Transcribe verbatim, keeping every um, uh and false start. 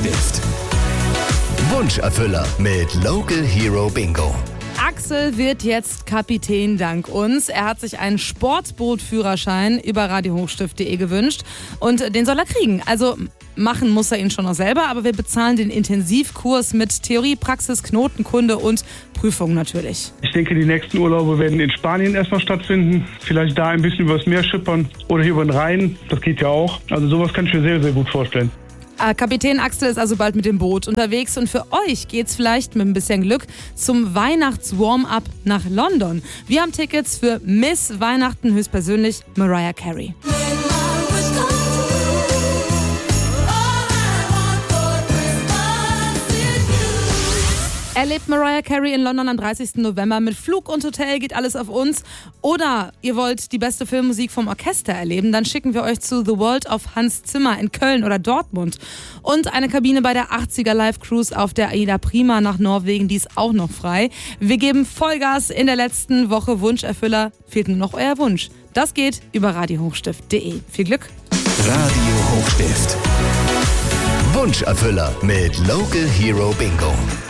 Hochstift. Wunscherfüller mit Local Hero Bingo. Axel wird jetzt Kapitän dank uns. Er hat sich einen Sportbootführerschein über radio hochstift punkt de gewünscht und den soll er kriegen. Also machen muss er ihn schon noch selber, aber wir bezahlen den Intensivkurs mit Theorie, Praxis, Knotenkunde und Prüfung natürlich. Ich denke, die nächsten Urlaube werden in Spanien erstmal stattfinden. Vielleicht da ein bisschen übers Meer schippern oder hier über den Rhein. Das geht ja auch. Also sowas kann ich mir sehr, sehr gut vorstellen. Kapitän Axel ist also bald mit dem Boot unterwegs und für euch geht's vielleicht mit ein bisschen Glück zum Weihnachts-Warm-Up nach London. Wir haben Tickets für Miss Weihnachten, höchstpersönlich Mariah Carey. Erlebt Mariah Carey in London am dreißigsten November mit Flug und Hotel, geht alles auf uns. Oder ihr wollt die beste Filmmusik vom Orchester erleben, dann schicken wir euch zu The World of Hans Zimmer in Köln oder Dortmund. Und eine Kabine bei der achtziger Live Cruise auf der Aida Prima nach Norwegen, die ist auch noch frei. Wir geben Vollgas in der letzten Woche Wunscherfüller. Fehlt nur noch euer Wunsch. Das geht über radio hochstift punkt de. Viel Glück. Radio Hochstift. Wunscherfüller mit Local Hero Bingo.